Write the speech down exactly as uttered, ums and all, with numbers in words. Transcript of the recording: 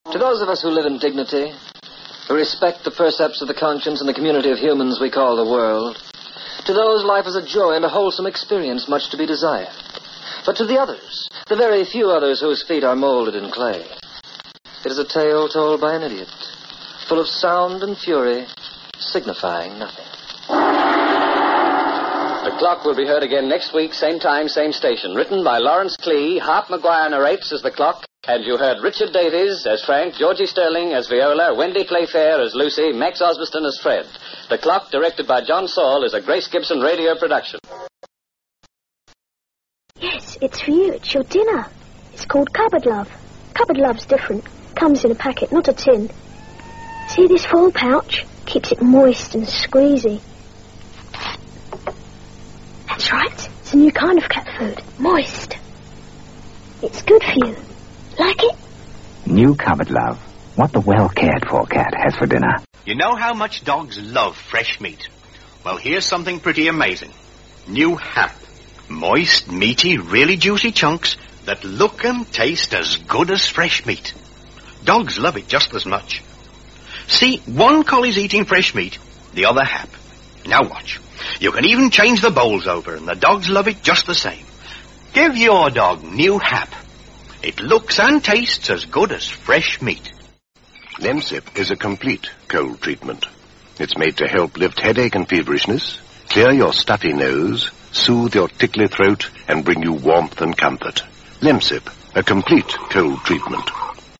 To those of us who live in dignity, who respect the precepts of the conscience and the community of humans we call the world, to those life is a joy and a wholesome experience, much to be desired. But to the others, the very few others whose feet are molded in clay, it is a tale told by an idiot, full of sound and fury, signifying nothing. The Clock will be heard again next week, same time, same station. Written by Lawrence Clee, Hart Maguire narrates as the Clock, and you heard Richard Davies as Frank, Georgie Sterling as Viola, Wendy Playfair as Lucy, Max Osbiston as Fred. The Clock, directed by John Saul, is a Grace Gibson radio production. Yes, it's for you. It's your dinner. It's called Cupboard Love. Cupboard Love's different. Comes in a packet, not a tin. See this foil pouch? Keeps it moist and squeezy. That's right. It's a new kind of cat food. Moist. It's good for you. Like it? New Cupboard Love. What the well-cared-for cat has for dinner. You know how much dogs love fresh meat? Well, here's something pretty amazing. New Hap. Moist, meaty, really juicy chunks that look and taste as good as fresh meat. Dogs love it just as much. See, one collie's eating fresh meat, the other Hap. Now watch. You can even change the bowls over, and the dogs love it just the same. Give your dog New Hap. It looks and tastes as good as fresh meat. Lemsip is a complete cold treatment. It's made to help lift headache and feverishness, clear your stuffy nose, soothe your tickly throat, and bring you warmth and comfort. Lemsip, a complete cold treatment.